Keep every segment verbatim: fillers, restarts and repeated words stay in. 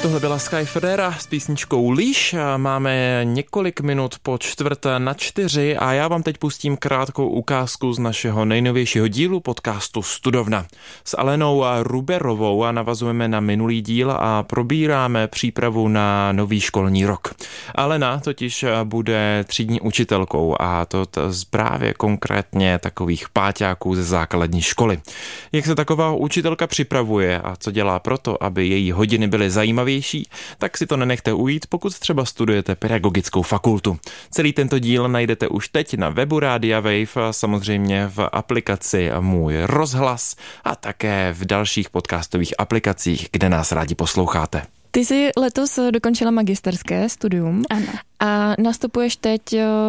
Tohle byla Sky Ferreira s písničkou Líš. Máme několik minut po čtvrt na čtyři a já vám teď pustím krátkou ukázku z našeho nejnovějšího dílu podcastu Studovna. S Alenou Ruberovou a navazujeme na minulý díl a probíráme přípravu na nový školní rok. Alena totiž bude třídní učitelkou a to právě konkrétně takových páťáků ze základní školy. Jak se taková učitelka připravuje a co dělá proto, aby její hodiny byly zajímavé, tak si to nenechte ujít, pokud třeba studujete pedagogickou fakultu. Celý tento díl najdete už teď na webu Rádia Wave a samozřejmě v aplikaci Můj rozhlas a také v dalších podcastových aplikacích, kde nás rádi posloucháte. Ty jsi letos dokončila magisterské studium. Ano. A nastupuješ teď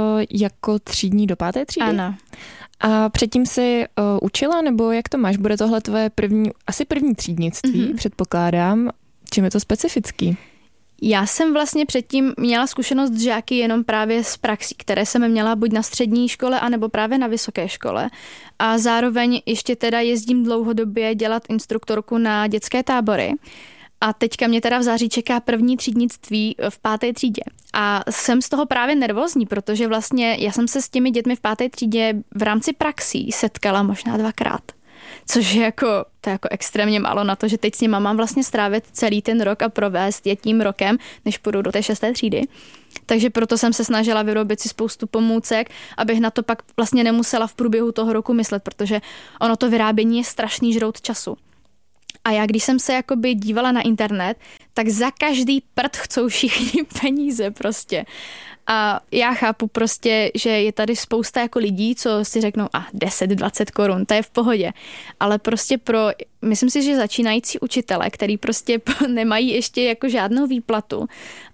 jako třídní do páté třídy? Ano. A předtím jsi uh, učila, nebo jak to máš? Bude tohle tvoje první, asi první třídnictví, mm-hmm. předpokládám. Čím je to specifický? Já jsem vlastně předtím měla zkušenost s žáky jenom právě z praxí, které jsem měla buď na střední škole, anebo právě na vysoké škole. A zároveň ještě teda jezdím dlouhodobě dělat instruktorku na dětské tábory. A teďka mě teda v září čeká první třídnictví v páté třídě. A jsem z toho právě nervózní, protože vlastně já jsem se s těmi dětmi v páté třídě v rámci praxí setkala možná dvakrát. Což je jako, to je jako extrémně málo na to, že teď s nima mám vlastně strávit celý ten rok a provést je tím rokem, než půjdu do té šesté třídy. Takže proto jsem se snažila vyrobit si spoustu pomůcek, abych na to pak vlastně nemusela v průběhu toho roku myslet, protože ono to vyrábění je strašný žrout času. A já, když jsem se jakoby dívala na internet, tak za každý prd chcou všichni peníze prostě. A já chápu prostě, že je tady spousta jako lidí, co si řeknou, a deset dvacet korun, to je v pohodě. Ale prostě pro, myslím si, že začínající učitele, který prostě nemají ještě jako žádnou výplatu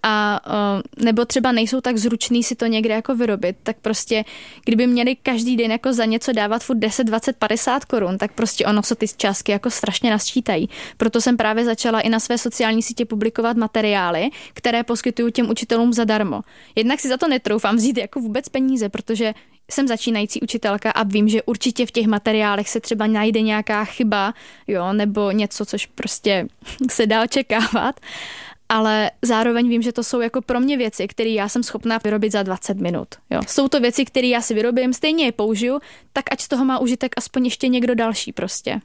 a nebo třeba nejsou tak zruční si to někde jako vyrobit, tak prostě kdyby měli každý den jako za něco dávat furt deset dvacet padesát korun, tak prostě ono se ty částky jako strašně nasčítají. Proto jsem právě začala i na své sociální sítě publikovat materiály, které poskytuju těm učitelům zadarmo. Jednak si za to netroufám vzít jako vůbec peníze, protože jsem začínající učitelka a vím, že určitě v těch materiálech se třeba najde nějaká chyba, jo, nebo něco, což prostě se dá očekávat. Ale zároveň vím, že to jsou jako pro mě věci, které já jsem schopná vyrobit za dvacet minut. Jo. Jsou to věci, které já si vyrobím, stejně je použiju, tak ať z toho má užitek aspoň ještě někdo další prostě.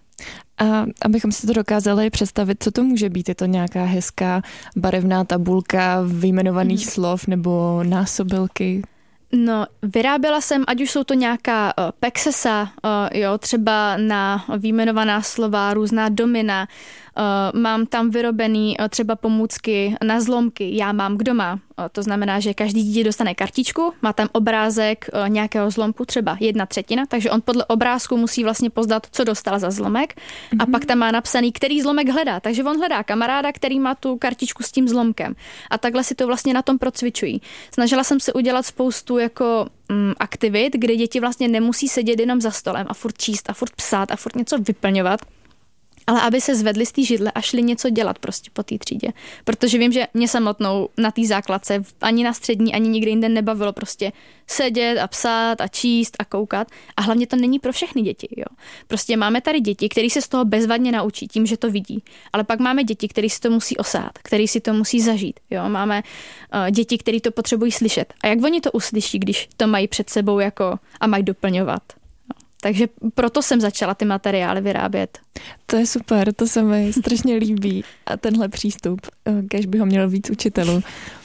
A abychom si to dokázali představit, co to může být? Je to nějaká hezká barevná tabulka vyjmenovaných hmm. slov nebo násobilky? No, vyráběla jsem, ať už jsou to nějaká uh, pexesa, uh, jo, třeba na výjmenovaná slova, různá domina, uh, mám tam vyrobený uh, třeba pomůcky na zlomky, já mám, kdo má. Uh, to znamená, že každý dítě dostane kartičku, má tam obrázek uh, nějakého zlomku, třeba jedna třetina, takže on podle obrázku musí vlastně poznat, co dostal za zlomek mm-hmm. a pak tam má napsaný, který zlomek hledá. Takže on hledá kamaráda, který má tu kartičku s tím zlomkem. A takhle si to vlastně na tom procvičují. Snažila jsem se udělat spoustu jako mm, aktivit, kde děti vlastně nemusí sedět jenom za stolem a furt číst a furt psát a furt něco vyplňovat, ale aby se zvedli z té židle a šli něco dělat prostě po té třídě. Protože vím, že mě samotnou na té základce ani na střední, ani nikde jinde nebavilo prostě sedět a psát a číst a koukat. A hlavně to není pro všechny děti. Jo. Prostě máme tady děti, které se z toho bezvadně naučí tím, že to vidí. Ale pak máme děti, které si to musí osát, které si to musí zažít. Jo. Máme uh, děti, které to potřebují slyšet. A jak oni to uslyší, když to mají před sebou jako a mají doplňovat? Takže proto jsem začala ty materiály vyrábět. To je super, to se mi strašně líbí. A tenhle přístup, kéž by ho měl víc učitelů.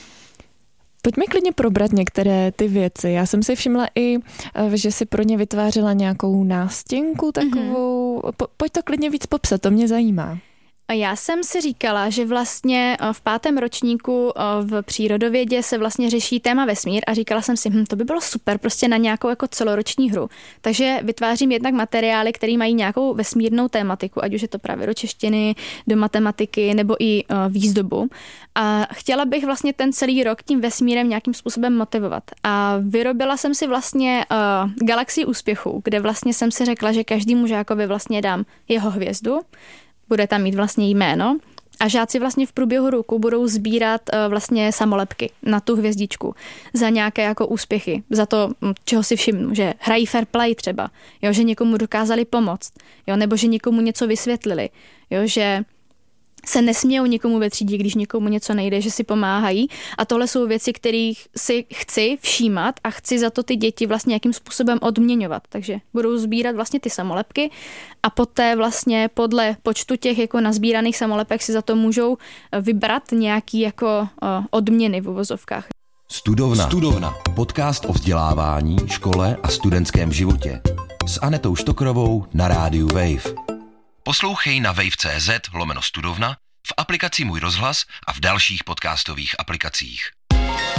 Pojďme klidně probrat některé ty věci. Já jsem si všimla i, že si pro ně vytvářela nějakou nástěnku takovou. Mm-hmm. Po, pojď to klidně víc popsat, to mě zajímá. Já jsem si říkala, že vlastně v pátém ročníku v přírodovědě se vlastně řeší téma vesmír a říkala jsem si, hm, to by bylo super prostě na nějakou jako celoroční hru. Takže vytvářím jednak materiály, které mají nějakou vesmírnou tématiku, ať už je to právě do češtiny, do matematiky nebo i výzdobu. A chtěla bych vlastně ten celý rok tím vesmírem nějakým způsobem motivovat. A vyrobila jsem si vlastně uh, galaxii úspěchů, kde vlastně jsem si řekla, že každému žákovi vlastně dám jeho hvězdu, bude tam mít vlastně jméno a žáci vlastně v průběhu roku budou sbírat uh, vlastně samolepky na tu hvězdičku za nějaké jako úspěchy, za to, čeho si všimnu, že hrají fair play třeba, jo, že někomu dokázali pomoct, jo, nebo že někomu něco vysvětlili, jo, že se nesmějou někomu ve třídě, když někomu něco nejde, že si pomáhají. A tohle jsou věci, kterých si chci všímat a chci za to ty děti vlastně nějakým způsobem odměňovat. Takže budou sbírat vlastně ty samolepky a poté vlastně podle počtu těch jako nazbíraných samolepek si za to můžou vybrat nějaký jako odměny v uvozovkách. Studovna. Studovna. Podcast o vzdělávání, škole a studentském životě. S Anetou Štokrovou na rádiu Wave. Poslouchej na wave.cz lomeno studovna, v aplikaci Můj rozhlas a v dalších podcastových aplikacích.